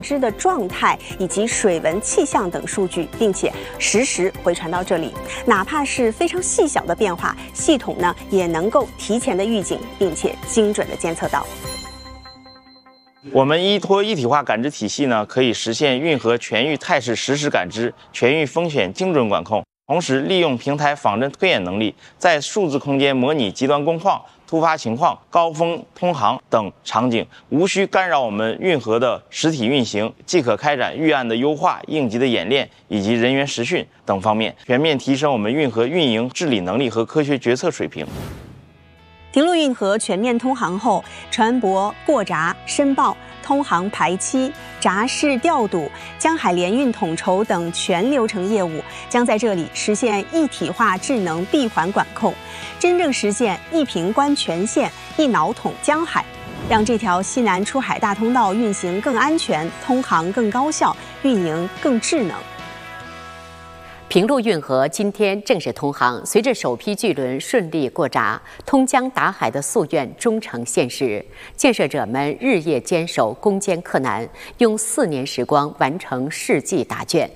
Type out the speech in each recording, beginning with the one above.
织的状态以及水文、气象等数据，并且实时回传到这里。哪怕是非常细小的变化，系统呢也能够提前的预警，并且精准的监测到。 我们依托一体化感知体系呢，可以实现运河全域态势实时感知、全域风险精准管控，同时利用平台仿真推演能力，在数字空间模拟极端工况、突发情况、高峰通航等场景，无需干扰我们运河的实体运行，即可开展预案的优化、应急的演练以及人员实训等方面，全面提升我们运河运营治理能力和科学决策水平。 平陆运河全面通航后，船舶过闸、申报、通航排期、闸式调度、江海联运统筹等全流程业务将在这里实现一体化智能闭环管控，真正实现一平观全线、一脑统江海，让这条西南出海大通道运行更安全、通航更高效、运营更智能。 平陆运河今天正式通航，随着首批巨轮顺利过闸，通江达海的夙愿终成现实。建设者们日夜坚守，攻坚克难，用4年时光完成世纪答卷。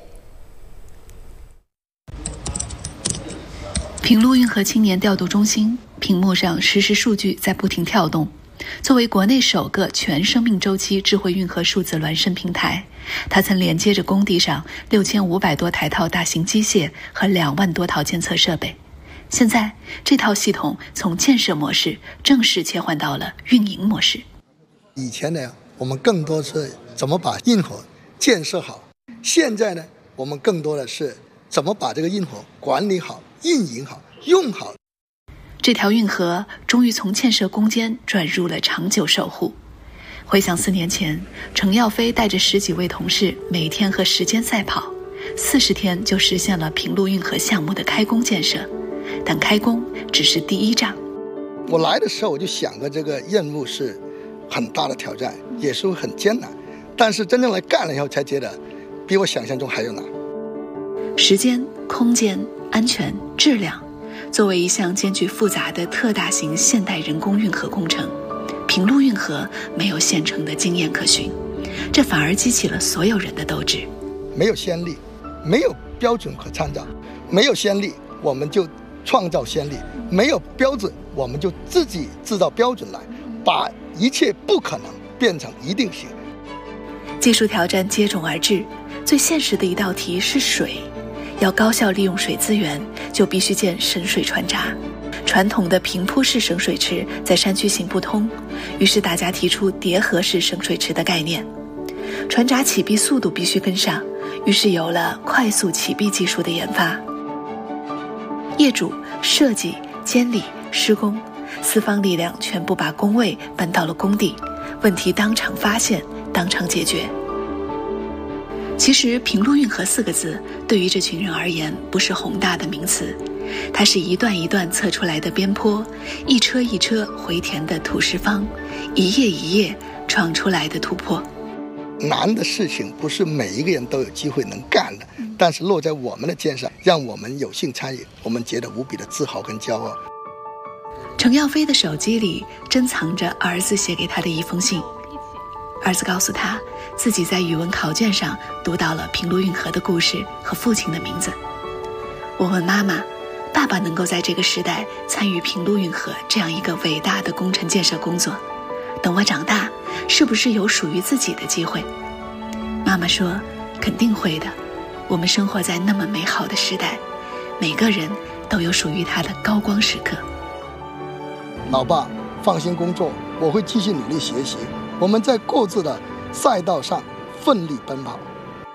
平陆运河青年调度中心屏幕上实时数据在不停跳动。作为国内首个全生命周期智慧运河数字孪生平台，它曾连接着工地上6500多台套大型机械和2万多套监测设备。现在，这套系统从建设模式正式切换到了运营模式。 以前呢，我们更多是怎么把运河建设好；现在呢，我们更多的是怎么把这个运河管理好、运营好、用好。 这条运河终于从建设攻坚转入了长久守护。回想4年前，程耀飞带着10几位同事每天和时间赛跑，40天就实现了平陆运河项目的开工建设。但开工只是第一仗。 我来的时候我就想过这个任务是很大的挑战，也是很艰难，但是真正来干了以后才觉得比我想象中还要难。 时间、空间、安全、质量，作为一项兼具复杂的特大型现代人工运河工程，平陆运河没有现成的经验可循，这反而激起了所有人的斗志。 没有先例，没有标准可参照，没有先例我们就创造先例，没有标准我们就自己制造标准来，把一切不可能变成一定性。 技术挑战接踵而至，最现实的一道题是水。要高效利用水资源，就必须建省水船闸。传统的平铺式省水池在山区行不通，于是大家提出叠合式省水池的概念。船闸起闭速度必须跟上，于是有了快速起闭技术的研发。业主、设计、监理、施工4方力量全部把工位搬到了工地，问题当场发现，当场解决。其实平陆运河4个字对于这群人而言不是宏大的名词，它是一段一段测出来的边坡，一车一车回填的土石方，一页一页闯出来的突破。 难的事情不是每一个人都有机会能干的，但是落在我们的肩上，让我们有幸参与，我们觉得无比的自豪跟骄傲。 程耀飞的手机里珍藏着儿子写给他的一封信，儿子告诉他自己在语文考卷上读到了平陆运河的故事和父亲的名字。我问妈妈，爸爸能够在这个时代参与平陆运河这样一个伟大的工程建设工作，等我长大是不是有属于自己的机会？妈妈说肯定会的，我们生活在那么美好的时代，每个人都有属于他的高光时刻。 老爸放心工作，我会继续努力学习，我们在各自的赛道上奋力奔跑。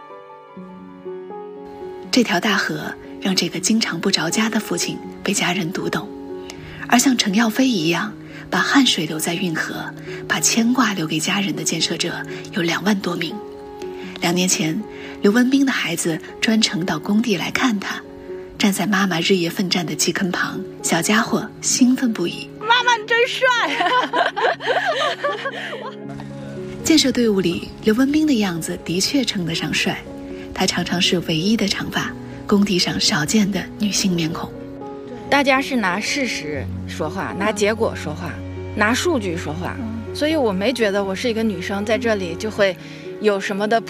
这条大河让这个经常不着家的父亲被家人读懂，而像程耀飞一样把汗水留在运河，把牵挂留给家人的建设者有2万多名。2年前，刘文斌的孩子专程到工地来看他，站在妈妈日夜奋战的基坑旁，小家伙兴奋不已。 妈妈你真帅！ 建设队伍里，刘文斌的样子的确称得上帅，他常常是唯一的长发，工地上少见的女性面孔。 大家是拿事实说话，拿结果说话，拿数据说话，所以我没觉得我是一个女生在这里就会有什么的